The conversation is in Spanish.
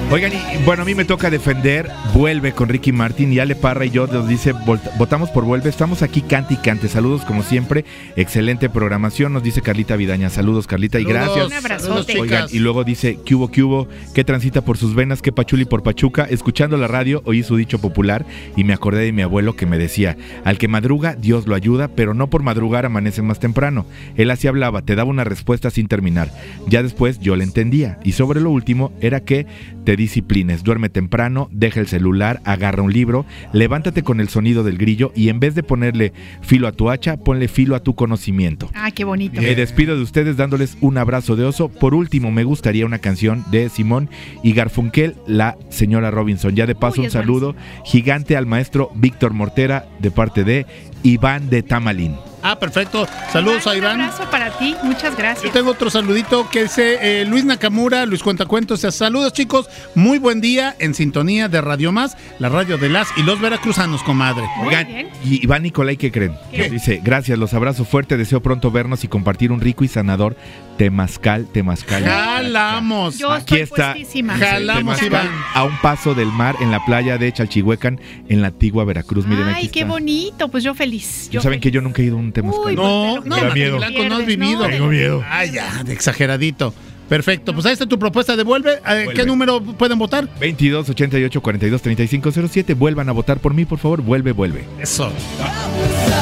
Oigan, y bueno, a mí me toca defender Vuelve con Ricky Martin, y Ale Parra y yo nos dice, votamos por Vuelve, estamos aquí cante y cante, saludos como siempre, excelente programación, nos dice Carlita Vidaña, saludos Carlita, Saludos, y gracias. un abrazote. Oigan, y luego dice, ¿qué hubo, qué transita por sus venas, qué pachuli por Pachuca? Escuchando la radio, oí su dicho popular y me acordé de mi abuelo que me decía, al que madruga, Dios lo ayuda, pero no por madrugar amanece más temprano. Él así hablaba, te daba una respuesta sin terminar. Ya después yo le entendía, y sobre lo último era que te disciplines, duerme temprano, deja el celular, agarra un libro, levántate con el sonido del grillo y en vez de ponerle filo a tu hacha, ponle filo a tu conocimiento. Ah, qué bonito. Me despido de ustedes dándoles un abrazo de oso. Por último, me gustaría una canción de Simón y Garfunkel, La Señora Robinson. Ya de paso, un saludo gigante al maestro Víctor Mortera de parte de Iván de Tamalín. Ah, perfecto. Saludos a Iván. Un abrazo para ti, muchas gracias. Yo tengo otro saludito que dice Luis Nakamura, Luis Cuentacuentos. Saludos, chicos. Muy buen día en sintonía de Radio Más, la radio de las y los veracruzanos, comadre. Oigan, y Iván Nicolai, ¿qué creen? ¿Qué? Dice, gracias, los abrazo fuerte, deseo pronto vernos y compartir un rico y sanador temazcal. Jalamos. Yo Aquí estoy está. puestísima. Jalamos, Temazcal, Iván. a un paso del mar en la playa de Chalchihuecan, en la antigua Veracruz. Miren, aquí Ay, qué está. bonito, pues yo feliz. ¿No saben que yo nunca he ido a un temazcal? Uy, No, pues, no, pero me da miedo. Blanco, no has vivido. No, Tengo miedo. Ay, ya, de exageradito. Perfecto, pues ahí está tu propuesta de Vuelve. ¿Qué número pueden votar? 22 88 42 35 07. Vuelvan a votar por mí, por favor. Vuelve. Eso.